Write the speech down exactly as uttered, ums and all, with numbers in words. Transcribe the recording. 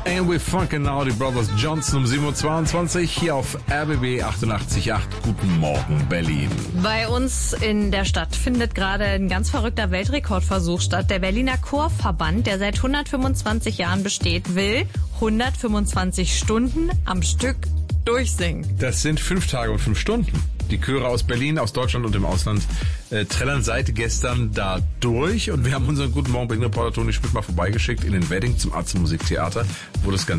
And we funkin' now, die Brothers Johnson um sieben Uhr zweiundzwanzig hier auf R B B achtundachtzig Komma acht. Guten Morgen, Berlin. Bei uns in der Stadt findet gerade ein ganz verrückter Weltrekordversuch statt. Der Berliner Chorverband, der seit hundertfünfundzwanzig Jahren besteht, will hundertfünfundzwanzig Stunden am Stück durchsingen. Das sind fünf Tage und fünf Stunden. Die Chöre aus Berlin, aus Deutschland und dem Ausland äh, trällern seit gestern da durch. Und wir haben unseren Guten Morgen Berlin Reporter Toni Schmidt mal vorbeigeschickt in den Wedding zum Atze Musiktheater, wo das Ganze